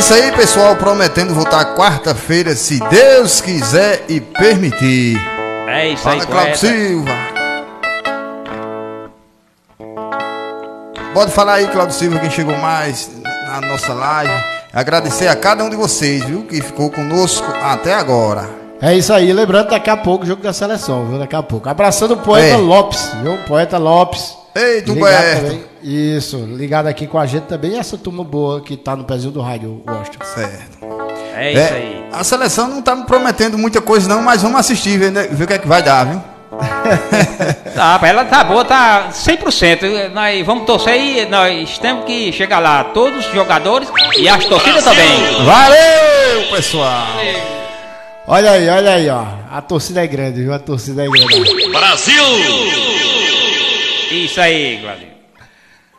isso aí, pessoal, prometendo voltar quarta-feira, se Deus quiser e permitir. É isso aí, Cláudio Silva. Pode falar aí, Cláudio Silva, quem chegou mais na nossa live. Agradecer a cada um de vocês, viu, que ficou conosco até agora. É isso aí, lembrando daqui a pouco o jogo da seleção, viu, daqui a pouco. Abraçando o Poeta Lopes, viu, Poeta Lopes. Ei, Humberto. Isso, ligado aqui com a gente também, essa turma boa que tá no pezinho do rádio, Washington. Certo. É isso aí. A seleção não tá me prometendo muita coisa não, mas vamos assistir, ver o que é que vai dar, viu? Tá, ela tá boa, tá 100%. Nós vamos torcer e nós temos que chegar lá, todos os jogadores e as torcidas também. Valeu, pessoal! Olha aí, ó. A torcida é grande, viu? A torcida é grande. Brasil! Isso aí, Glória.